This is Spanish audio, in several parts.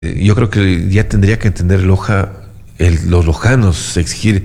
Yo creo que ya tendría que entender los lojanos, exigir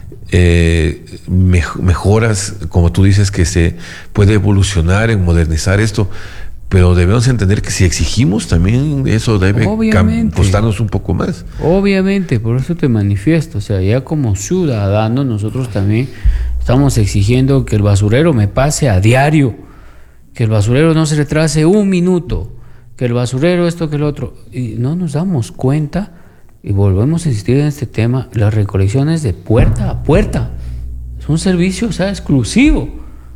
mejoras, como tú dices, que se puede evolucionar en modernizar esto, pero debemos entender que si exigimos también eso debe costarnos un poco más. Obviamente, por eso te manifiesto, o sea, ya como ciudadanos nosotros también estamos exigiendo que el basurero me pase a diario, que el basurero no se retrase un minuto, que el basurero esto, que el otro, y no nos damos cuenta, y volvemos a insistir en este tema, las recolecciones de puerta a puerta, es un servicio, o sea, exclusivo,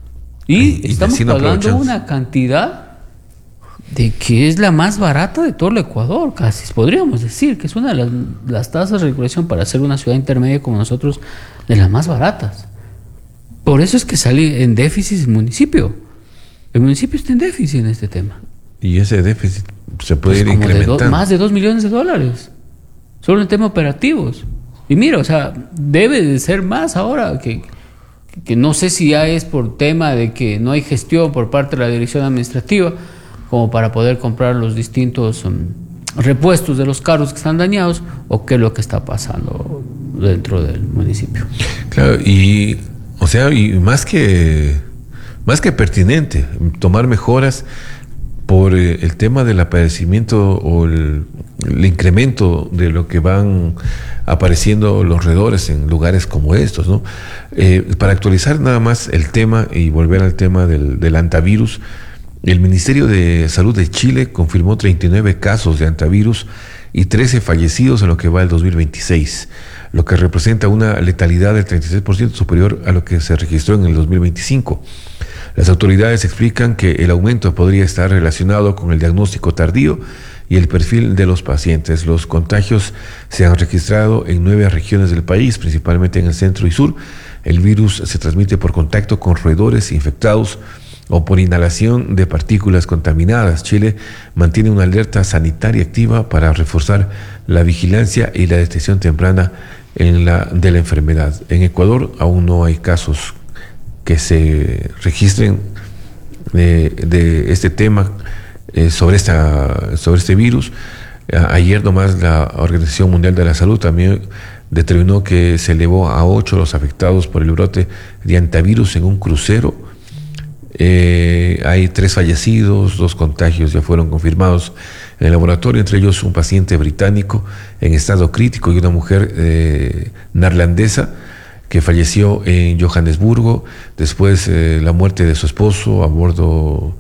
y estamos pagando una cantidad de que es la más barata de todo el Ecuador, casi podríamos decir que es una de las tasas de recolección para ser una ciudad intermedia como nosotros, de las más baratas. Por eso es que sale en déficit el municipio está en déficit en este tema. Y ese déficit se puede ir incrementando. Más de 2 millones de dólares. Solo en temas operativos. Y mira, o sea, debe de ser más ahora que no sé si ya es por tema de que no hay gestión por parte de la dirección administrativa como para poder comprar los distintos repuestos de los carros que están dañados o qué es lo que está pasando dentro del municipio. Claro, y o sea, y más que pertinente tomar mejoras por el tema del aparecimiento o el incremento de lo que van apareciendo los roedores en lugares como estos, ¿no? Para actualizar nada más el tema y volver al tema del antivirus, el Ministerio de Salud de Chile confirmó 39 casos de antivirus y 13 fallecidos en lo que va del 2026, lo que representa una letalidad del 36% superior a lo que se registró en el 2025. Las autoridades explican que el aumento podría estar relacionado con el diagnóstico tardío y el perfil de los pacientes. Los contagios se han registrado en 9 regiones del país, principalmente en el centro y sur. El virus se transmite por contacto con roedores infectados o por inhalación de partículas contaminadas. Chile mantiene una alerta sanitaria activa para reforzar la vigilancia y la detección temprana de la enfermedad. En Ecuador aún no hay casos que se registren de este tema sobre este virus. Ayer nomás la Organización Mundial de la Salud también determinó que se elevó a 8 los afectados por el brote de antivirus en un crucero. Hay 3 fallecidos, 2 contagios ya fueron confirmados en el laboratorio, entre ellos un paciente británico en estado crítico y una mujer neerlandesa que falleció en Johannesburgo después la muerte de su esposo a bordo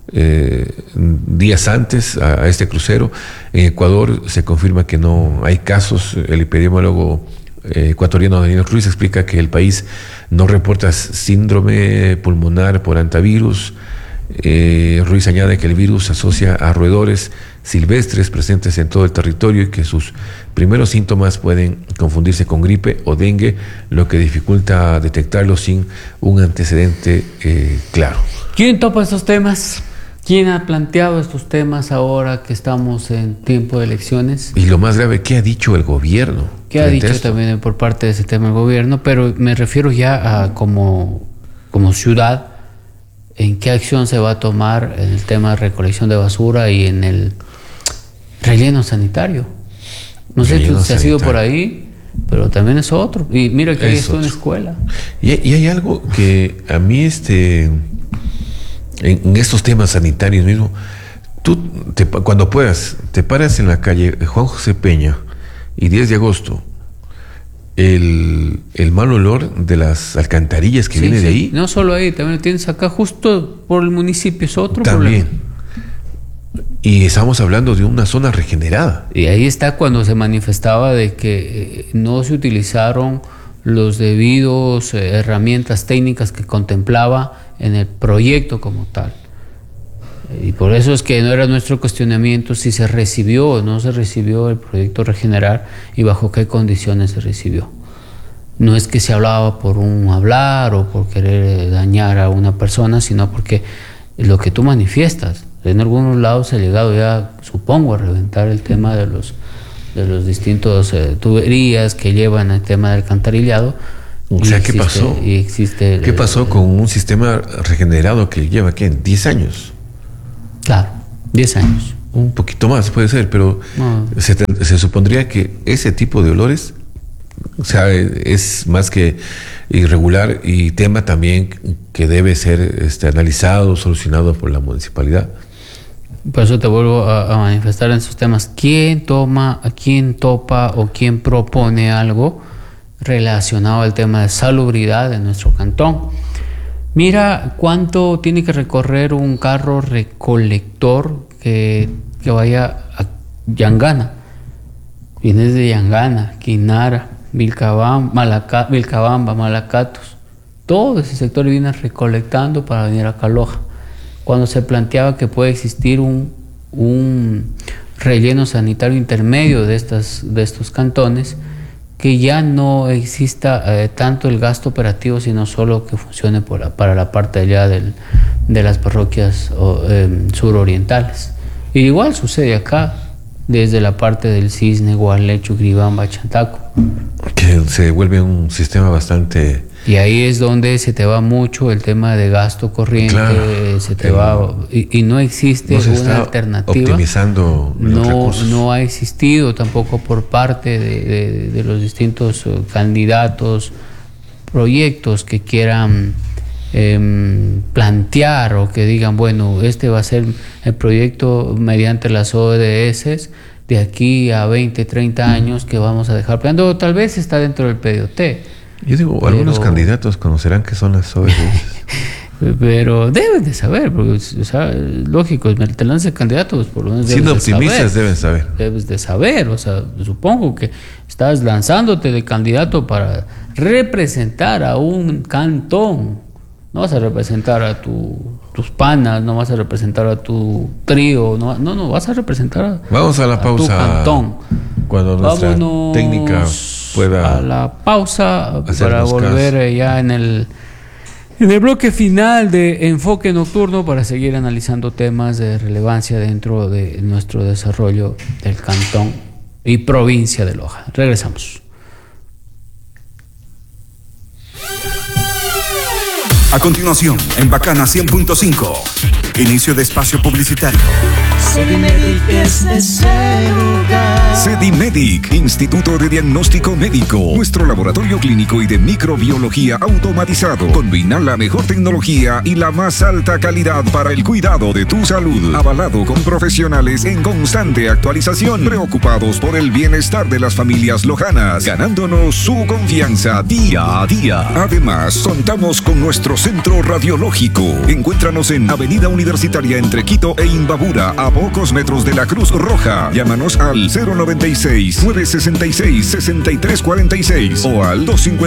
días antes a este crucero. En Ecuador se confirma que no hay casos. El epidemiólogo ecuatoriano Daniel Ruiz explica que el país no reporta síndrome pulmonar por antivirus. Ruiz añade que el virus se asocia a roedores silvestres presentes en todo el territorio y que sus primeros síntomas pueden confundirse con gripe o dengue, lo que dificulta detectarlo sin un antecedente claro. ¿Quién topa estos temas? ¿Quién ha planteado estos temas ahora que estamos en tiempo de elecciones? Y lo más grave, ¿qué ha dicho el gobierno? ¿Qué ha dicho también por parte de ese tema el gobierno? Pero me refiero ya a como ciudad, ¿en qué acción se va a tomar en el tema de recolección de basura y en el relleno sanitario? No sé si ha sido por ahí, pero también es otro. Y mira que hay esto en la escuela. Y hay algo que a mí en estos temas sanitarios mismo, tú cuando puedas, te paras en la calle Juan José Peña y 10 de agosto, el mal olor de las alcantarillas que viene de ahí. No solo ahí, también lo tienes acá justo por el municipio, es otro también problema. Y estamos hablando de una zona regenerada. Y ahí está cuando se manifestaba de que no se utilizaron los debidos herramientas técnicas que contemplaba en el proyecto como tal. Y por eso es que no era nuestro cuestionamiento si se recibió o no se recibió el proyecto Regenerar y bajo qué condiciones se recibió. No es que se hablaba por un hablar o por querer dañar a una persona, sino porque lo que tú manifiestas. En algunos lados se ha llegado ya, supongo, a reventar el tema de los distintos tuberías que llevan el tema del alcantarillado. O sea, ¿qué pasó? ¿Qué pasó con un sistema regenerado que lleva, ¿qué? 10 años. Claro, 10 años. un poquito más puede ser, pero se supondría que ese tipo de olores, o sea, es más que irregular y tema también que debe ser analizado, solucionado por la municipalidad. Por eso te vuelvo a manifestar en esos temas. ¿Quién topa o quién propone algo relacionado al tema de salubridad de nuestro cantón? Mira cuánto tiene que recorrer un carro recolector que vaya a Yangana. Vienes de Yangana, Quinara, Vilcabamba, Malacatos. Todo ese sector viene recolectando para venir a Caloja. Cuando se planteaba que puede existir un relleno sanitario intermedio de estos cantones, que ya no exista tanto el gasto operativo, sino solo que funcione para la parte allá de las parroquias surorientales. Y igual sucede acá, desde la parte del Cisne, Gualecho, Gribamba, Chantaco. Que se vuelve un sistema bastante... Y ahí es donde se te va mucho el tema de gasto corriente, claro, se te va y no existe una alternativa. Optimizando los recursos. No ha existido tampoco por parte de los distintos candidatos, proyectos que quieran plantear o que digan, bueno, este va a ser el proyecto mediante las ODS de aquí a 20, 30 años que vamos a dejar planeando. Tal vez está dentro del PDOT. Yo digo, algunos candidatos conocerán qué son las ODS. Pero deben de saber, porque, o sea, lógico, te lanzas candidato, pues por lo menos siendo optimistas deben saber. Debes de saber, o sea, supongo que estás lanzándote de candidato para representar a un cantón. No vas a representar a tus panas, no vas a representar a tu trío, no, vas a representar Vamos a la pausa, tu cantón. Cuando nuestra técnica pueda a la pausa para volver ya en el bloque final de Enfoque Nocturno para seguir analizando temas de relevancia dentro de nuestro desarrollo del cantón y provincia de Loja. Regresamos. A continuación, en Bacana 100.5, inicio de espacio publicitario. Sedimedic es ese lugar. Sedimedic, Instituto de Diagnóstico Médico. Nuestro laboratorio clínico y de microbiología automatizado. Combina la mejor tecnología y la más alta calidad para el cuidado de tu salud. Avalado con profesionales en constante actualización. Preocupados por el bienestar de las familias lojanas. Ganándonos su confianza día a día. Además, contamos con nuestro centro radiológico. Encuéntranos en Avenida Universitaria entre Quito e Imbabura, a pocos metros de la Cruz Roja. Llámanos al 096-966-6346 o al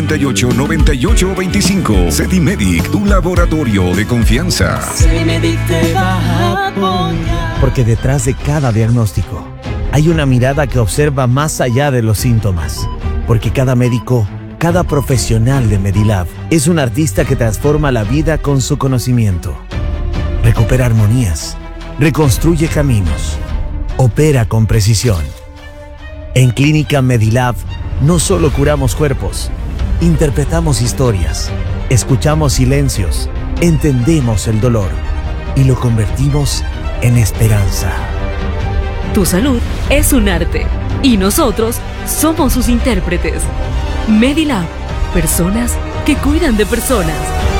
258-9825. Sedimedic, tu laboratorio de confianza. Sedimedic te va a apoyar. Porque detrás de cada diagnóstico hay una mirada que observa más allá de los síntomas. Porque cada médico, cada profesional de Medilab es un artista que transforma la vida con su conocimiento. Recupera armonías, reconstruye caminos, opera con precisión. En Clínica Medilab no solo curamos cuerpos, interpretamos historias, escuchamos silencios, entendemos el dolor y lo convertimos en esperanza. Tu salud es un arte y nosotros somos sus intérpretes. Medilab, personas que cuidan de personas.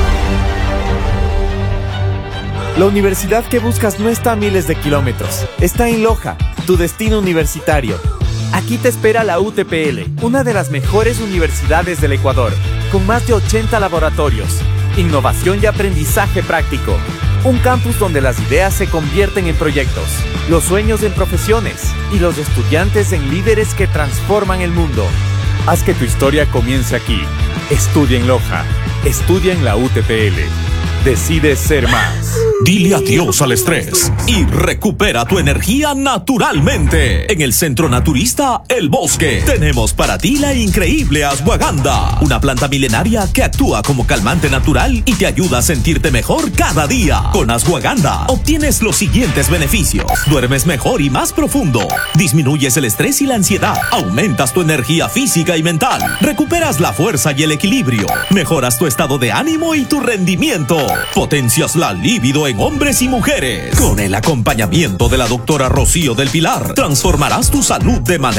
La universidad que buscas no está a miles de kilómetros, está en Loja, tu destino universitario. Aquí te espera la UTPL, una de las mejores universidades del Ecuador, con más de 80 laboratorios, innovación y aprendizaje práctico. Un campus donde las ideas se convierten en proyectos, los sueños en profesiones y los estudiantes en líderes que transforman el mundo. Haz que tu historia comience aquí. Estudia en Loja, estudia en la UTPL. Decide ser más. Dile adiós al estrés y recupera tu energía naturalmente. En el Centro Naturista El Bosque tenemos para ti la increíble ashwagandha, una planta milenaria que actúa como calmante natural y te ayuda a sentirte mejor cada día. Con ashwagandha obtienes los siguientes beneficios: duermes mejor y más profundo, disminuyes el estrés y la ansiedad, aumentas tu energía física y mental, recuperas la fuerza y el equilibrio, mejoras tu estado de ánimo y tu rendimiento, potencias la libido en hombres y mujeres. Con el acompañamiento de la doctora Rocío del Pilar, transformarás tu salud de manera